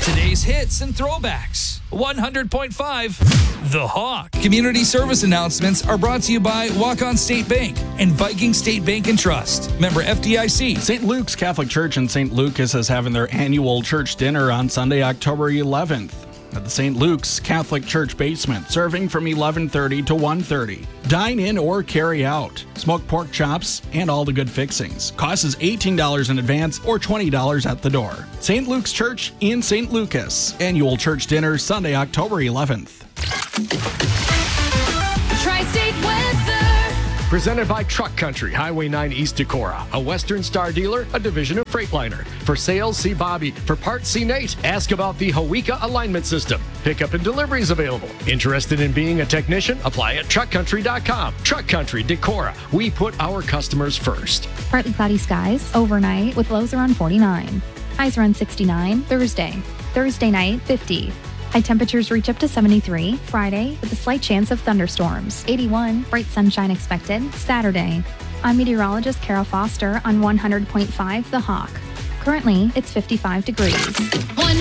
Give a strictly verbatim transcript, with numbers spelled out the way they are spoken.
Today's hits and throwbacks. one hundred point five The Hawk. Community service announcements are brought to you by Walk-On State Bank and Viking State Bank and Trust. Member F D I C. Saint Luke's Catholic Church in Saint Lucas is having their annual church dinner on Sunday, October eleventh. At the Saint Luke's Catholic Church basement, serving from eleven thirty to one thirty. Dine in or carry out. Smoked pork chops and all the good fixings. Cost is eighteen dollars in advance or twenty dollars at the door. Saint Luke's Church in Saint Lucas. Annual church dinner Sunday, October eleventh. Tri-State weather. Presented by Truck Country, Highway nine East Decorah, a Western Star dealer, a division of Freightliner. For sales, see Bobby. For parts, see Nate. Ask about the Hawika alignment system. Pickup and deliveries available. Interested in being a technician? Apply at truck country dot com. Truck Country, Decorah. We put our customers first. Partly cloudy skies overnight with lows around forty-nine. Highs around sixty-nine Thursday. Thursday night, fifty. High temperatures reach up to seventy-three. Friday, with a slight chance of thunderstorms. eighty-one, bright sunshine expected. Saturday. I'm meteorologist Carol Foster on one hundred point five The Hawk. Currently, it's fifty-five degrees. One